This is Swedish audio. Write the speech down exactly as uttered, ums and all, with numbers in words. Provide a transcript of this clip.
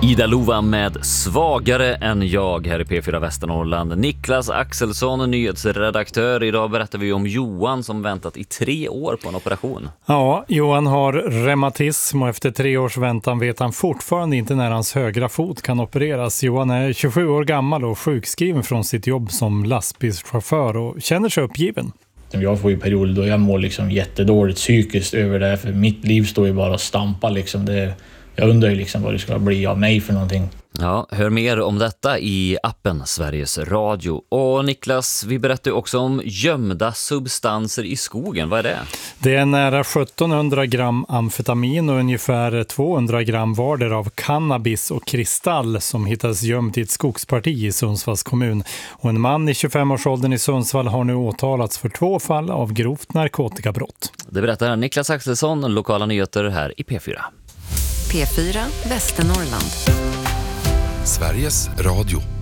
Ida Lova med Svagare än jag här i P fyra Västernorrland. Niklas Axelsson, nyhetsredaktör. Idag berättar vi om Johan som väntat i tre år på en operation. Ja, Johan har reumatism och efter tre års väntan vet han fortfarande inte när hans högra fot kan opereras. Johan är tjugosju år gammal och sjukskriven från sitt jobb som lastbilschaufför och känner sig uppgiven. Jag får ju perioder då jag mår liksom jättedåligt psykiskt över det här, för mitt liv står ju bara och stampar liksom. Det, jag undrar ju liksom vad det ska bli av mig för någonting. Ja, hör mer om detta i appen Sveriges Radio. Och Niklas, vi berättar också om gömda substanser i skogen. Vad är det? Det är nära sjuttonhundra gram amfetamin och ungefär tvåhundra gram varder av cannabis och kristall som hittas gömt i ett skogsparti i Sundsvalls kommun. Och en man i tjugofem-årsåldern i Sundsvall har nu åtalats för två fall av grovt narkotikabrott. Det berättar Niklas Axelsson, lokala nyheter här i P fyra. P fyra Västernorrland. Sveriges Radio.